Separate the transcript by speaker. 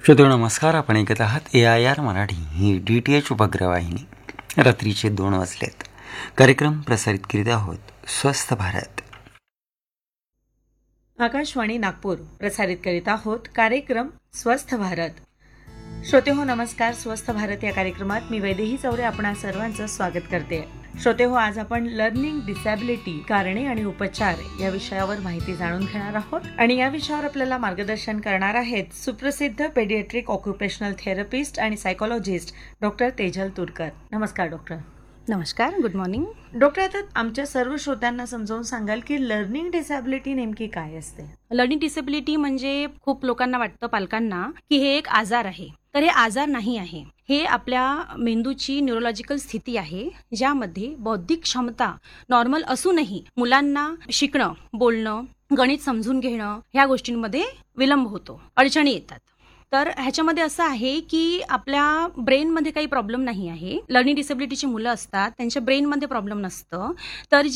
Speaker 1: श्रोते नमस्कार. आपण ऐकत आहात AIR मराठी ही DTH उपग्रहवाहिनी. रात्रीचे 2 वाजलेत. कार्यक्रम प्रसारित करीत आहोत स्वस्थ भारत.
Speaker 2: आकाशवाणी नागपूर प्रसारित करीत आहोत कार्यक्रम स्वस्थ भारत. श्रोते हो नमस्कार. स्वस्थ भारत या कार्यक्रमात मी वैदेही चौरे आपणा सर्वांचं स्वागत करते. श्रोते हो, आज आपण लर्निंग डिसॅबिलिटी कारणे आणि उपचार या विषयावर माहिती जाणून घेणार आहोत आणि या विषयावर आपल्याला मार्गदर्शन करणार आहेत सुप्रसिद्ध पेडियाट्रिक ऑक्युपेशनल थेरपिस्ट आणि सायकोलॉजिस्ट डॉक्टर तेजल तुरकर. नमस्कार डॉक्टर.
Speaker 3: नमस्कार, गुड मॉर्निंग.
Speaker 2: डॉक्टर, आता आमच्या सर्व श्रोत्यांना समजावून सांगाल की लर्निंग डिसॅबिलिटी नेमकी काय असते?
Speaker 3: लर्निंग डिसेबिलिटी म्हणजे खूप लोकांना वाटतं, पालकांना, की हे एक आजार आहे. तर हे आजार नाही आहे. हे आपल्या मेंदूची न्यूरोलॉजिकल स्थिती आहे, ज्यामध्ये बौद्धिक क्षमता नॉर्मल असूनही मुलांना शिकणं, बोलणं, गणित समजून घेणं ह्या गोष्टींमध्ये विलंब होतो, अडचणी येतात. तर ह्याच्यामध्ये असं आहे की आपल्या ब्रेनमध्ये काही प्रॉब्लेम नाही आहे. लर्निंग डिसेबिलिटीची मुलं असतात, त्यांच्या ब्रेनमध्ये प्रॉब्लेम नसतं. तर